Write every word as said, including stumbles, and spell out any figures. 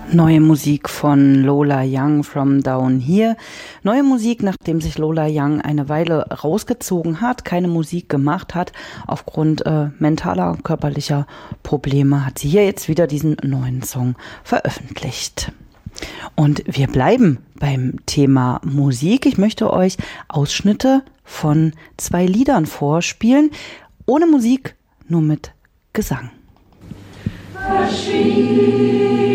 Neue Musik von Lola Young, From Down Here. Neue Musik, nachdem sich Lola Young eine Weile rausgezogen hat, keine Musik gemacht hat, aufgrund äh, mentaler, körperlicher Probleme, hat sie hier jetzt wieder diesen neuen Song veröffentlicht. Und wir bleiben beim Thema Musik. Ich möchte euch Ausschnitte von zwei Liedern vorspielen, ohne Musik, nur mit Gesang. Verschwiegen.